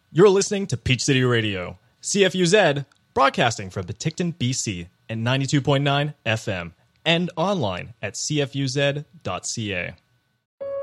You're listening to Peach City Radio, CFUZ, broadcasting from Penticton, BC, at 92.9 FM, and online at cfuz.ca.